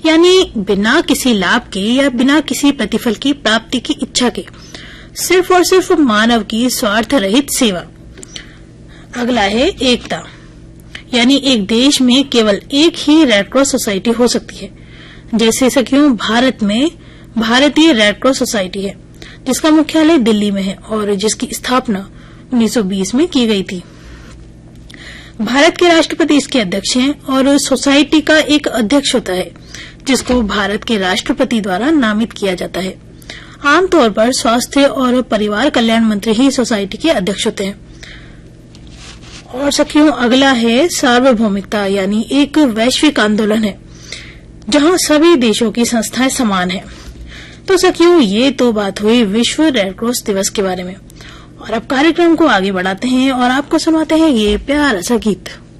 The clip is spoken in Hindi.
यानी बिना किसी लाभ के या बिना किसी प्रतिफल की प्राप्ति की इच्छा के सिर्फ और सिर्फ मानव की स्वार्थ रहित सेवा। अगला है एकता, यानी एक देश में केवल एक ही रेड क्रॉस सोसाइटी हो सकती है। जैसे सखियों, भारत में भारतीय रेड क्रॉस सोसाइटी है, जिसका मुख्यालय दिल्ली में है और जिसकी स्थापना 1920 में की गई थी। भारत के राष्ट्रपति इसके अध्यक्ष हैं और सोसाइटी का एक अध्यक्ष होता है, जिसको भारत के राष्ट्रपति द्वारा नामित किया जाता है। आमतौर पर स्वास्थ्य और परिवार कल्याण मंत्री ही सोसाइटी के अध्यक्ष होते हैं। और सखियों, अगला है सार्वभौमिकता, यानी एक वैश्विक आंदोलन है जहां सभी देशों की संस्थाएं समान हैं। तो सखियों, ये तो बात हुई विश्व रेड क्रॉस दिवस के बारे में। और अब कार्यक्रम को आगे बढ़ाते हैं और आपको सुनाते हैं ये प्यारा सा गीत।